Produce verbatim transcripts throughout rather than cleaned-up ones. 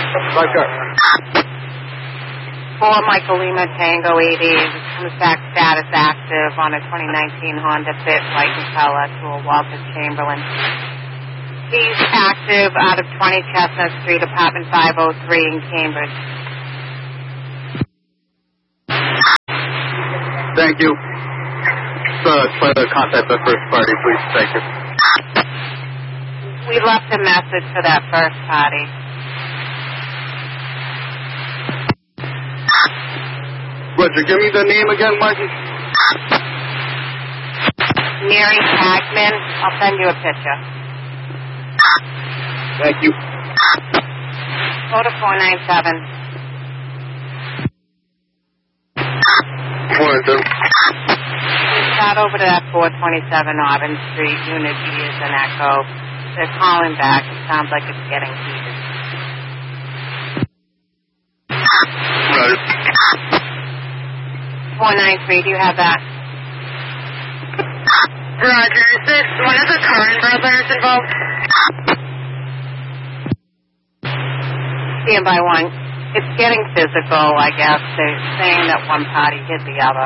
Five car. For Michael Lima Tango eighty, comes back status active on a twenty nineteen Honda Fit white and color to a Walter Chamberlain. He's active out of twenty Chestnut Street, apartment five oh three in Cambridge. Thank you. So, try to contact the first party, please. Thank you. We left a message for that first party. Roger, give me the name again, Margie. Mary Hagman. I'll send you a picture. Thank you. Go to four nine seven. four nine seven. Start over to that four twenty-seven Auburn Street. Unit B is an echo. They're calling back. It sounds like it's getting heated. Right. four nine three, do you have that? Roger, is this one of the Curran brothers involved? Stand by one. It's getting physical, I guess. They're saying that one party hit the other.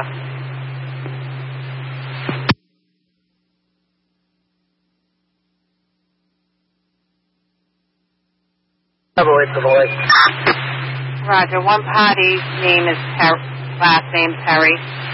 Roger, one party's name is Perry, last name Perry.